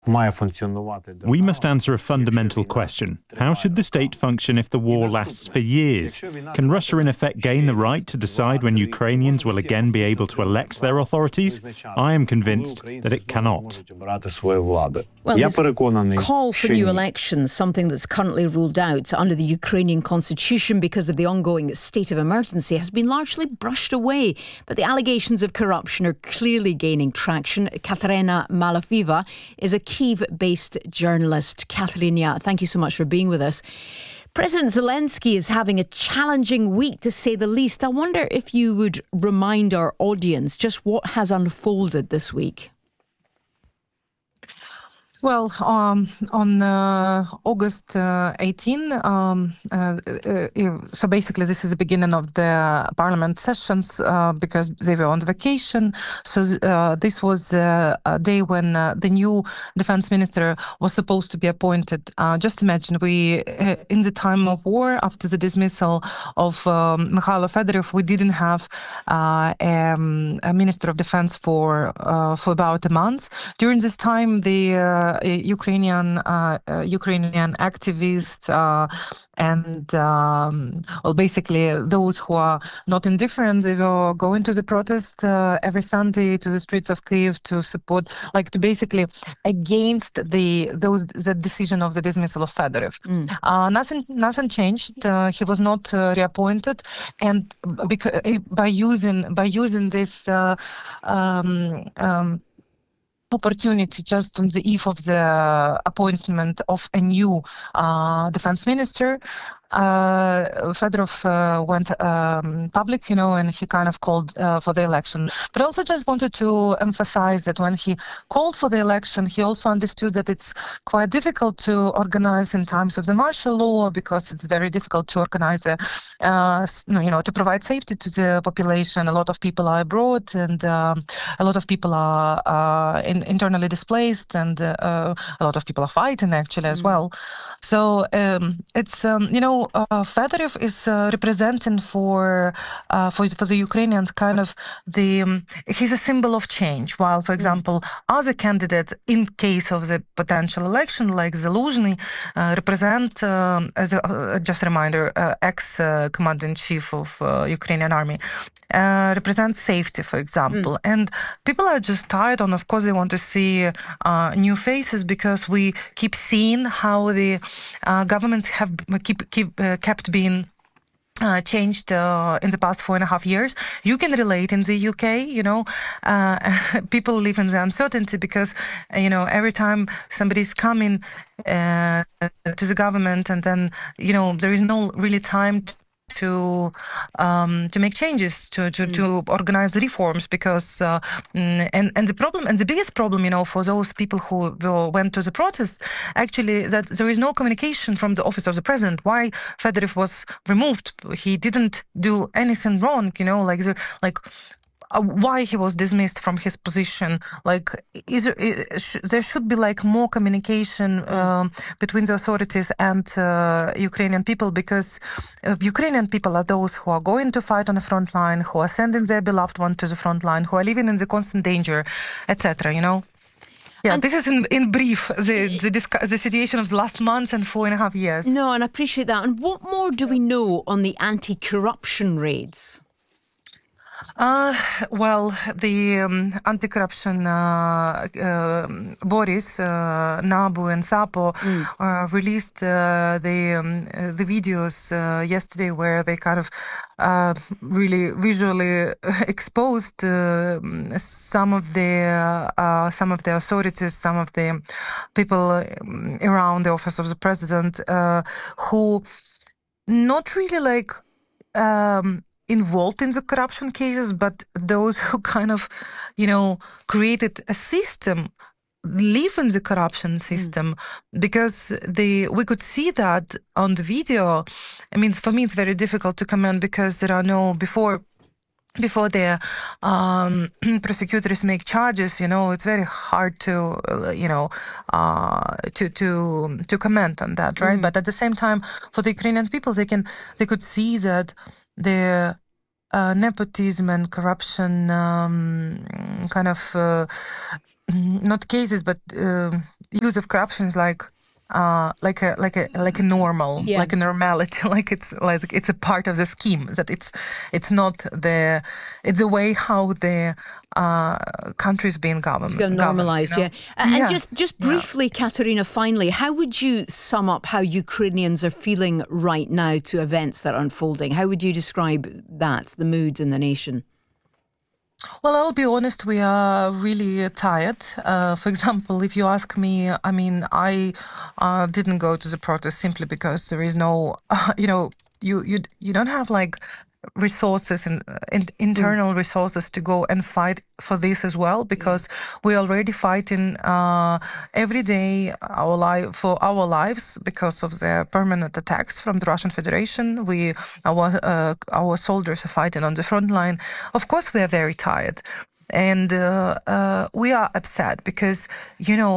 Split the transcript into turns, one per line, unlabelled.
We must answer a fundamental question. How should the state function if the war lasts for years? Can Russia in effect gain the right to decide when Ukrainians will again be able to elect their authorities? I am convinced that it cannot.
Well, his call for new elections, something that's currently ruled out under the Ukrainian constitution because of the ongoing state of emergency, has been largely brushed away. But the allegations of corruption are clearly gaining traction. Katerina Malafiva is a Kyiv-based journalist. Katerina, thank you so much for being with us. President Zelensky is having a challenging week, to say the least. I wonder if you would remind our audience just what has unfolded this week.
Well, on August 18, so basically this is the beginning of the parliament sessions because they were on vacation. So this was a day when the new defense minister was supposed to be appointed. Just imagine, we in the time of war, after the dismissal of Mikhailo Fedorov, we didn't have a minister of defense for about a month. During this time, the Ukrainian activists and well, basically those who are not indifferent, they will go into the protest every Sunday to the streets of Kyiv to support, to basically against the decision of the dismissal of Fedorov. Nothing changed. He was not reappointed, and by using this opportunity just on the eve of the appointment of a new defense minister, Fedorov went public, and he kind of called for the election. But I also just wanted to emphasize that when he called for the election, he also understood that it's quite difficult to organize in times of the martial law, because it's very difficult to organize to provide safety to the population. A lot of people are abroad, and a lot of people are internally displaced, and a lot of people are fighting actually as well. So it's Fedorov is representing for the Ukrainians kind of he's a symbol of change. While, for example, other candidates, in case of the potential election, like Zelensky, represent, as just a reminder, ex-commander-in-chief of Ukrainian army, represents safety, for example. And people are just tired, and of course they want to see new faces, because we keep seeing how the governments have kept being changed in the past 4.5 years. You can relate in the UK, people live in the uncertainty because, every time somebody's coming to the government, and then, there is no really time to make changes, to organize reforms, because and the biggest problem, for those people who went to the protest, actually, that there is no communication from the office of the president. Why Fedorov was removed? He didn't do anything wrong, why he was dismissed from his position. There should be more communication between the authorities and Ukrainian people, because Ukrainian people are those who are going to fight on the front line, who are sending their beloved one to the front line, who are living in the constant danger, etc. Yeah, this is in brief the situation of the last months and 4.5 years.
No, and I appreciate that. And what more do we know on the anti-corruption raids?
Well, the anti-corruption bodies, NABU and SAPO, released the videos yesterday, where they kind of really visually exposed some of the authorities, some of the people around the office of the president, who not really involved in the corruption cases, but those who kind of, created a system, live in the corruption system, because we could see that on the video. I mean, for me, it's very difficult to comment, because there are no before the prosecutors make charges, it's very hard to to comment on that, right? But at the same time, for the Ukrainian people, they could see that the nepotism and corruption kind of not cases, but use of corruption is like a normal, like a normality, like it's a part of the scheme, that it's a way how the country is being governed.
Normalized, And just briefly, Katerina, finally, how would you sum up how Ukrainians are feeling right now to events that are unfolding? How would you describe that, the moods in the nation?
Well, I'll be honest, we are really tired. For example, if you ask me, I mean, I didn't go to the protest simply because there is no, you don't have like resources and internal resources to go and fight for this as well, because we're already fighting every day for our lives because of the permanent attacks from the Russian Federation. Our soldiers are fighting on the front line. Of course, we are very tired, and we are upset because